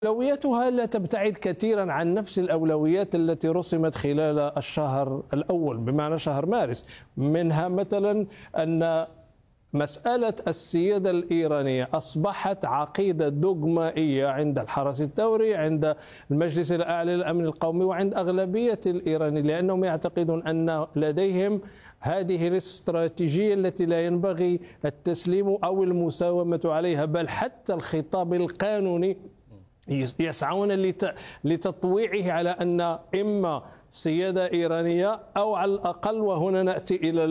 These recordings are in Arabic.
أولوياتها لا تبتعد كثيرا عن نفس الأولويات التي رسمت خلال الشهر الأول بمعنى شهر مارس. منها مثلا أن مسألة السيادة الإيرانية أصبحت عقيدة دوغمائية عند الحرس الثوري، عند المجلس الأعلى للأمن القومي، وعند أغلبية الإيرانيين، لأنهم يعتقدون أن لديهم هذه الاستراتيجية التي لا ينبغي التسليم أو المساومة عليها، بل حتى الخطاب القانوني يسعون لتطويعه على أن إما سيادة إيرانية أو على الأقل، وهنا نأتي إلى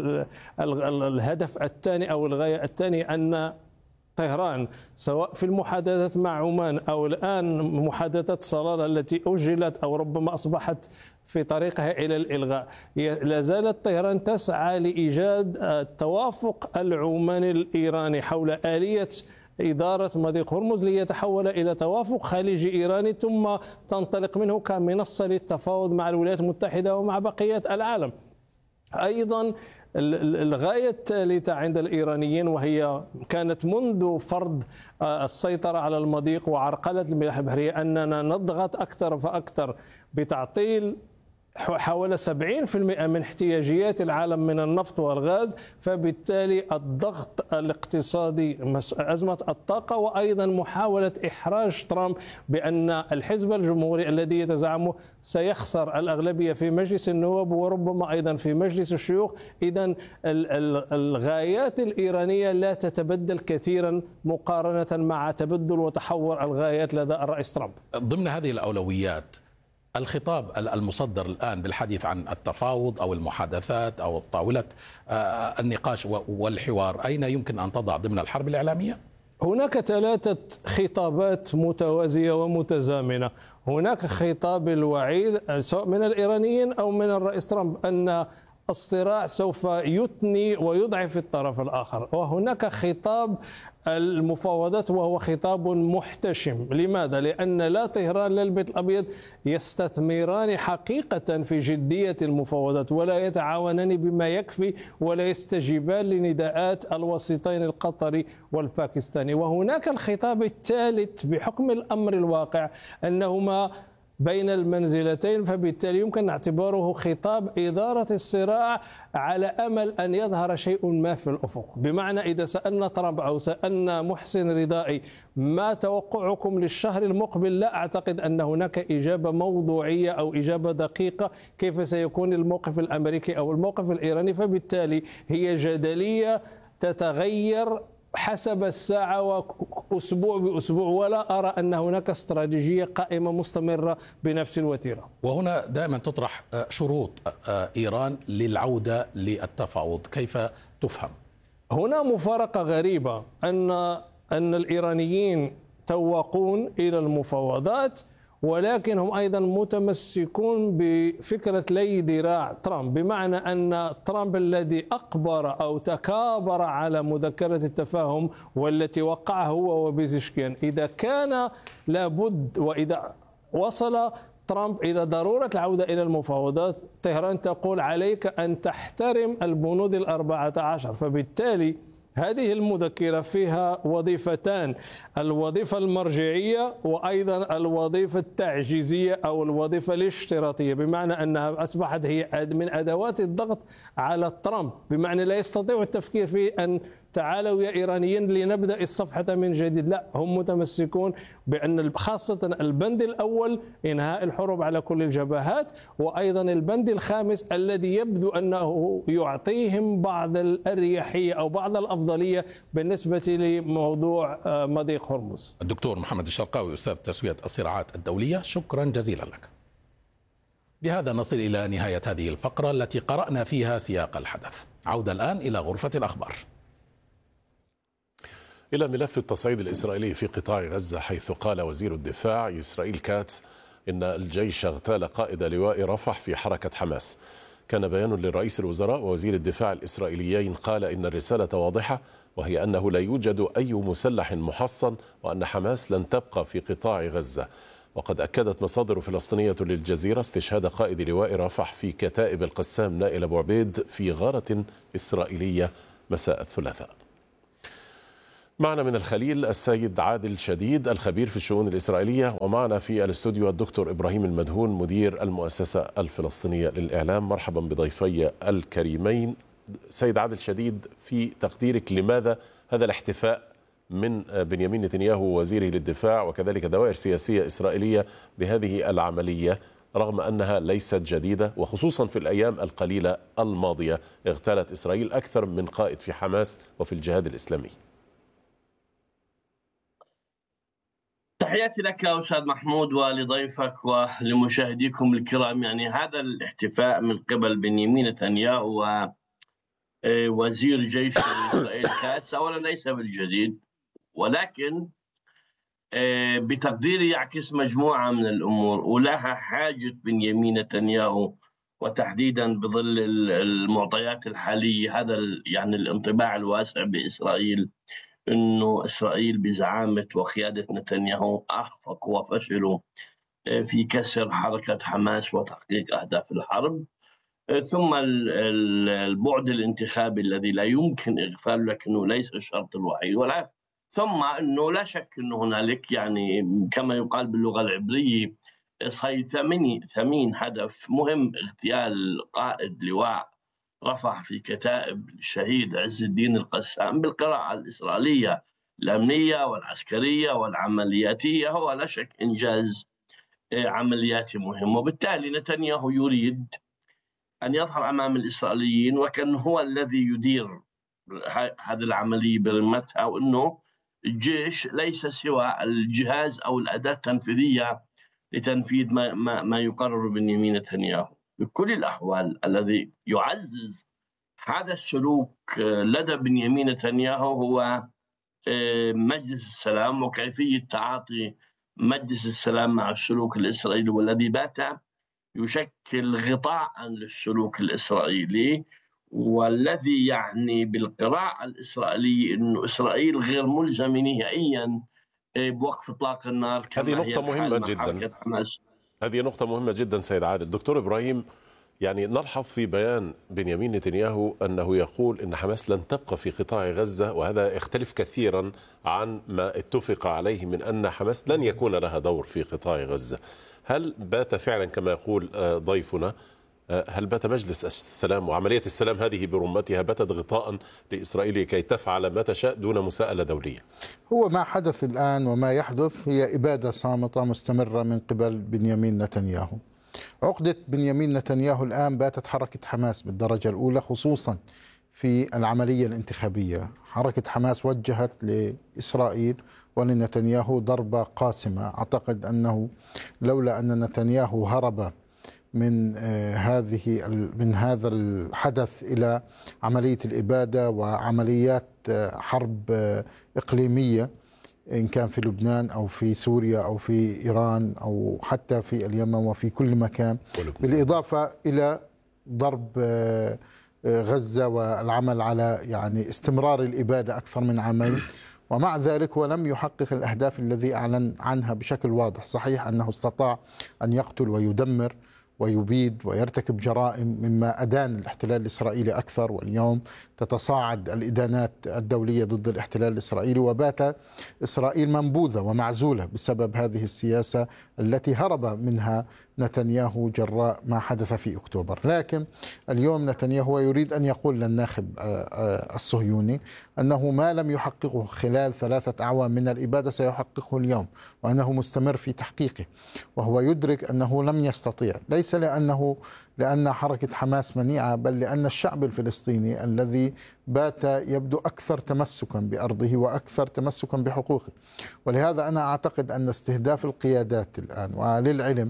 الهدف الثاني أو الغاية الثانية، أن طهران سواء في المحادثات مع عمان أو الآن محادثات صلالة التي أجلت أو ربما أصبحت في طريقها إلى الإلغاء، لا زالت طهران تسعى لإيجاد التوافق العماني الإيراني حول آلية إدارة مضيق هرمز ليتحول إلى توافق خليجي إيراني ثم تنطلق منه كمنصة للتفاوض مع الولايات المتحدة ومع بقية العالم. أيضا الغاية الثالثة عند الإيرانيين، وهي كانت منذ فرض السيطرة على المضيق وعرقلة الملاحة البحرية، أننا نضغط أكثر فأكثر بتعطيل حوالي 70% من احتياجيات العالم من النفط والغاز، فبالتالي الضغط الاقتصادي، أزمة الطاقة، وأيضا محاولة إحراج ترامب بأن الحزب الجمهوري الذي يتزعمه سيخسر الأغلبية في مجلس النواب وربما أيضا في مجلس الشيوخ. إذن الغايات الإيرانية لا تتبدل كثيرا مقارنة مع تبدل وتحور الغايات لدى الرئيس ترامب. ضمن هذه الأولويات الخطاب المصدر الآن بالحديث عن التفاوض أو المحادثات أو طاولة النقاش والحوار، أين يمكن أن تضع ضمن الحرب الإعلامية؟ هناك 3 خطابات متوازية ومتزامنة. هناك خطاب الوعيد سواء من الإيرانيين أو من الرئيس ترامب أن الصراع سوف يثني ويضعف الطرف الآخر، وهناك خطاب المفاوضات وهو خطاب محتشم. لماذا؟ لأن لا طهران لا البيت الأبيض يستثمران حقيقة في جدية المفاوضات ولا يتعاونان بما يكفي ولا يستجيبان لنداءات الوسيطين القطري والباكستاني. وهناك الخطاب الثالث بحكم الأمر الواقع أنهما بين المنزلتين، فبالتالي يمكن اعتباره خطاب إدارة الصراع على أمل أن يظهر شيء ما في الأفق. بمعنى إذا سألنا ترامب أو سألنا محسن رضائي ما توقعكم للشهر المقبل، لا أعتقد أن هناك إجابة موضوعية أو إجابة دقيقة كيف سيكون الموقف الأمريكي أو الموقف الإيراني، فبالتالي هي جدلية تتغير حسب الساعة وأسبوع بأسبوع، ولا أرى أن هناك استراتيجية قائمة مستمرة بنفس الوتيرة. وهنا دائما تطرح شروط إيران للعودة للتفاوض، كيف تفهم؟ هنا مفارقة غريبة أن الإيرانيين تواقون إلى المفاوضات، ولكن هم أيضا متمسكون بفكرة لي ذراع ترامب، بمعنى أن ترامب الذي أقبر أو تكابر على مذكرة التفاهم والتي وقعها هو وبيزشكيان، إذا كان لابد وإذا وصل ترامب إلى ضرورة العودة إلى المفاوضات، طهران تقول عليك أن تحترم البنود 14. فبالتالي هذه المذكرة فيها وظيفتان: الوظيفة المرجعية وأيضا الوظيفة التعجيزية أو الوظيفة الاشتراطية، بمعنى أنها أصبحت هي من أدوات الضغط على ترامب، بمعنى لا يستطيع التفكير في أن تعالوا يا إيرانيين لنبدأ الصفحة من جديد. لا، هم متمسكون بأن خاصة البند الأول إنهاء الحروب على كل الجبهات، وأيضا البند الخامس الذي يبدو أنه يعطيهم بعض الأريحية أو بعض الأفضلية بالنسبة لموضوع مضيق هرمز. الدكتور محمد الشرقاوي، أستاذ تسوية الصراعات الدولية، شكرا جزيلا لك. بهذا نصل إلى نهاية هذه الفقرة التي قرأنا فيها سياق الحدث. عودة الآن إلى غرفة الأخبار. إلى ملف التصعيد الإسرائيلي في قطاع غزة، حيث قال وزير الدفاع إسرائيل كاتس إن الجيش اغتال قائد لواء رفح في حركة حماس. كان بيان لرئيس الوزراء ووزير الدفاع الإسرائيليين قال إن الرسالة واضحة، وهي أنه لا يوجد أي مسلح محصن وأن حماس لن تبقى في قطاع غزة. وقد أكدت مصادر فلسطينية للجزيرة استشهاد قائد لواء رفح في كتائب القسام نائل أبو عبيد في غارة إسرائيلية مساء الثلاثاء. معنا من الخليل السيد عادل شديد الخبير في الشؤون الإسرائيلية، ومعنا في الاستوديو الدكتور إبراهيم المدهون مدير المؤسسة الفلسطينية للإعلام. مرحبا بضيفي الكريمين. سيد عادل شديد، في تقديرك لماذا هذا الاحتفاء من بنيامين نتنياهو وزيره للدفاع وكذلك دوائر سياسية إسرائيلية بهذه العملية رغم أنها ليست جديدة، وخصوصا في الأيام القليلة الماضية اغتالت إسرائيل أكثر من قائد في حماس وفي الجهاد الإسلامي؟ تحياتي لك أستاذ محمود ولضيفك ولمشاهديكم الكرام. يعني هذا الاحتفاء من قبل بنيامين نتنياهو ووزير جيش إسرائيل كاتس أولا ليس بالجديد، ولكن بتقديري يعكس مجموعة من الأمور، ولها حاجة بنيامين نتنياهو وتحديدا بظل المعطيات الحالية. هذا يعني الانطباع الواسع بإسرائيل أنه إسرائيل بزعامة وقيادة نتنياهو أخفقوا وفشلوا في كسر حركة حماس وتحقيق أهداف الحرب. ثم البعد الانتخابي الذي لا يمكن إغفاله، لكنه ليس الشرط الوحيد، ولا ثم أنه لا شك أنه هنالك يعني كما يقال باللغة العبرية صيد ثمين هدف مهم، اغتيال قائد لواء رفح في كتائب الشهيد عز الدين القسام بالقراءة الإسرائيلية الأمنية والعسكرية والعملياتية. هو لا شك إنجاز عملياتي مهم، وبالتالي نتنياهو يريد أن يظهر أمام الإسرائيليين وكان هو الذي يدير هذه العملية برمتها، وأنه الجيش ليس سوى الجهاز أو الأداة التنفيذية لتنفيذ ما يقرر بنيامين نتنياهو. بكل الأحوال الذي يعزز هذا السلوك لدى بنيامين نتنياهو هو مجلس السلام وكيفية تعاطي مجلس السلام مع السلوك الإسرائيلي، والذي بات يشكل غطاء للسلوك الإسرائيلي، والذي يعني بالقراءة الإسرائيلية أن إسرائيل غير ملزمة نهائيا بوقف إطلاق النار. هذه نقطة مهمة جدا. هذه نقطة مهمة جدا سيد عادل. دكتور إبراهيم، يعني نلحظ في بيان بنيامين نتنياهو أنه يقول أن حماس لن تبقى في قطاع غزة، وهذا يختلف كثيرا عن ما اتفق عليه من أن حماس لن يكون لها دور في قطاع غزة. هل بات فعلا كما يقول ضيفنا، هل بات مجلس السلام وعملية السلام هذه برمتها باتت غطاء لإسرائيل كي تفعل ما تشاء دون مساءلة دولية؟ هو ما حدث الآن وما يحدث هي إبادة صامتة مستمرة من قبل بنيامين نتنياهو. عقدة بنيامين نتنياهو الآن باتت حركة حماس بالدرجة الأولى، خصوصا في العملية الانتخابية. حركة حماس وجهت لإسرائيل ولنتنياهو ضربة قاسمة. أعتقد أنه لولا أن نتنياهو هرب من هذا الحدث إلى عملية الإبادة وعمليات حرب إقليمية، إن كان في لبنان أو في سوريا أو في إيران أو حتى في اليمن وفي كل مكان، بالإضافة إلى ضرب غزة والعمل على يعني استمرار الإبادة أكثر من عامين، ومع ذلك ولم يحقق الأهداف الذي أعلن عنها بشكل واضح. صحيح أنه استطاع أن يقتل ويدمر ويبيد ويرتكب جرائم مما أدان الاحتلال الإسرائيلي أكثر، واليوم تتصاعد الإدانات الدولية ضد الاحتلال الإسرائيلي، وبات إسرائيل منبوذة ومعزولة بسبب هذه السياسة التي هرب منها نتنياهو جراء ما حدث في أكتوبر. لكن اليوم نتنياهو يريد أن يقول للناخب الصهيوني أنه ما لم يحققه خلال 3 أعوام من الإبادة سيحققه اليوم، وأنه مستمر في تحقيقه، وهو يدرك أنه لم يستطيع، ليس لأن حركة حماس منيعة، بل لأن الشعب الفلسطيني الذي بات يبدو أكثر تمسكا بأرضه وأكثر تمسكا بحقوقه. ولهذا أنا أعتقد أن استهداف القيادات الآن، وللعلم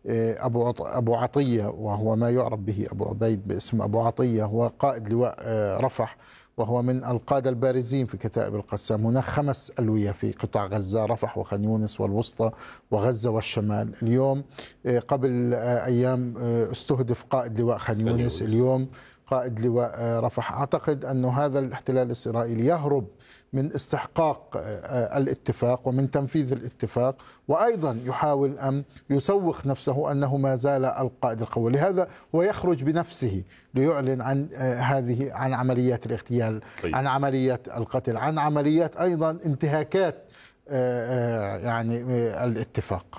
أبو عطية، وهو ما يعرف به أبو عبيد باسم أبو عطية، هو قائد لواء رفح، وهو من القادة البارزين في كتائب القسام. هناك 5 ألوية في قطاع غزة: رفح وخان يونس والوسطى وغزة والشمال. اليوم قبل أيام استهدف قائد لواء خان يونس، اليوم قائد لواء رفح. أعتقد أن هذا الاحتلال الإسرائيلي يهرب من استحقاق الاتفاق ومن تنفيذ الاتفاق، وأيضا يحاول أن يسوق نفسه أنه ما زال القائد القوي. لهذا هو يخرج بنفسه ليعلن عن عمليات الاغتيال، عن عمليات القتل، عن عمليات أيضا انتهاكات يعني الاتفاق.